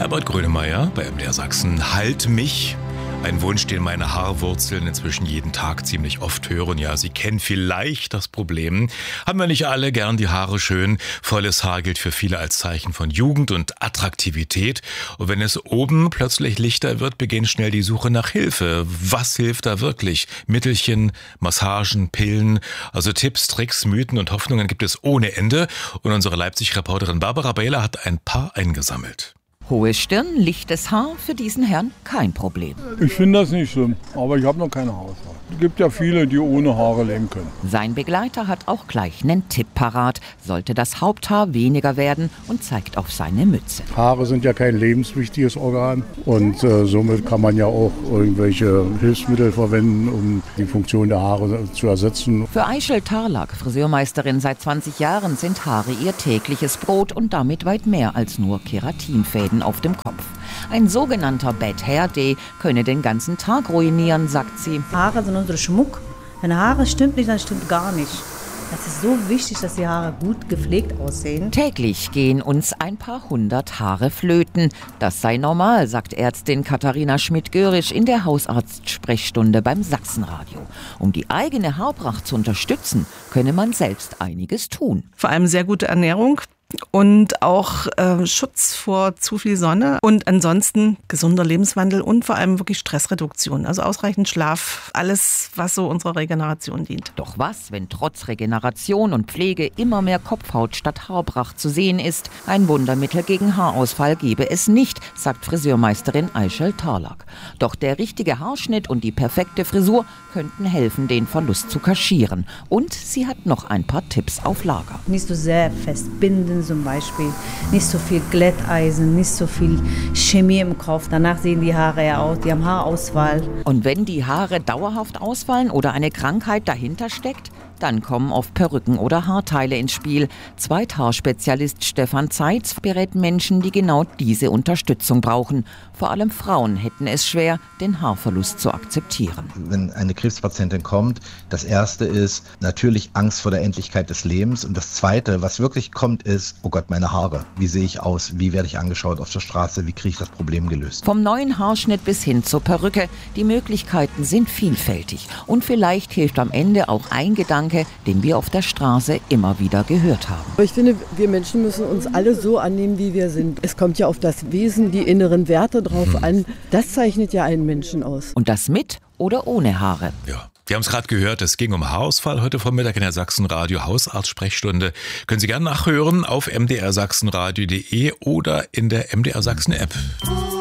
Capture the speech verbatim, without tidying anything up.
Herbert Grönemeyer bei M D R Sachsen. Halt mich. Ein Wunsch, den meine Haarwurzeln inzwischen jeden Tag ziemlich oft hören. Ja, Sie kennen vielleicht das Problem. Haben wir nicht alle gern die Haare schön? Volles Haar gilt für viele als Zeichen von Jugend und Attraktivität. Und wenn es oben plötzlich lichter wird, beginnt schnell die Suche nach Hilfe. Was hilft da wirklich? Mittelchen, Massagen, Pillen. Also Tipps, Tricks, Mythen und Hoffnungen gibt es ohne Ende. Und unsere Leipzig-Reporterin Barbara Behler hat ein paar eingesammelt. Hohe Stirn, lichtes Haar, für diesen Herrn kein Problem. Ich finde das nicht schlimm, aber ich habe noch keine Haarwahl. Es gibt ja viele, die ohne Haare leben können. Sein Begleiter hat auch gleich einen Tipp parat. Sollte das Haupthaar weniger werden und zeigt auf seine Mütze. Haare sind ja kein lebenswichtiges Organ und äh, somit kann man ja auch irgendwelche Hilfsmittel verwenden, um die Funktion der Haare zu ersetzen. Für Aischel Tarlak, Friseurmeisterin seit zwanzig Jahren, sind Haare ihr tägliches Brot und damit weit mehr als nur Keratinfäden auf dem Kopf. Ein sogenannter Bad Hair Day könne den ganzen Tag ruinieren, sagt sie. Haare sind unser Schmuck. Wenn Haare stimmt nicht, dann stimmt gar nicht. Es ist so wichtig, dass die Haare gut gepflegt aussehen. Täglich gehen uns ein paar hundert Haare flöten. Das sei normal, sagt Ärztin Katharina Schmidt-Görisch in der Hausarztsprechstunde beim Sachsenradio. Um die eigene Haarpracht zu unterstützen, könne man selbst einiges tun. Vor allem sehr gute Ernährung. Und auch äh, Schutz vor zu viel Sonne und ansonsten gesunder Lebenswandel und vor allem wirklich Stressreduktion, also ausreichend Schlaf, alles, was so unserer Regeneration dient. Doch was, wenn trotz Regeneration und Pflege immer mehr Kopfhaut statt Haarpracht zu sehen ist? Ein Wundermittel gegen Haarausfall gebe es nicht, sagt Friseurmeisterin Aischel Tarlak. Doch der richtige Haarschnitt und die perfekte Frisur könnten helfen, den Verlust zu kaschieren. Und sie hat noch ein paar Tipps auf Lager. Nicht so sehr festbinden zum Beispiel, nicht so viel Glätteisen, nicht so viel Chemie im Kopf. Danach sehen die Haare ja aus, die haben Haarausfall. Und wenn die Haare dauerhaft ausfallen oder eine Krankheit dahinter steckt, dann kommen oft Perücken oder Haarteile ins Spiel. Zweithaarspezialist Stefan Zeitz berät Menschen, die genau diese Unterstützung brauchen. Vor allem Frauen hätten es schwer, den Haarverlust zu akzeptieren. Wenn eine Krebspatientin kommt, das erste ist natürlich Angst vor der Endlichkeit des Lebens. Und das zweite, was wirklich kommt, ist, oh Gott, meine Haare. Wie sehe ich aus? Wie werde ich angeschaut auf der Straße? Wie kriege ich das Problem gelöst? Vom neuen Haarschnitt bis hin zur Perücke. Die Möglichkeiten sind vielfältig. Und vielleicht hilft am Ende auch ein Gedanke, den wir auf der Straße immer wieder gehört haben. Ich finde, wir Menschen müssen uns alle so annehmen, wie wir sind. Es kommt ja auf das Wesen, die inneren Werte drauf hm. an. Das zeichnet ja einen Menschen aus. Und das mit oder ohne Haare? Ja. Wir haben es gerade gehört, es ging um Haarausfall heute Vormittag in der Sachsenradio Hausarztsprechstunde. Können Sie gerne nachhören auf m d r sachsenradio punkt d e oder in der M D R Sachsen App.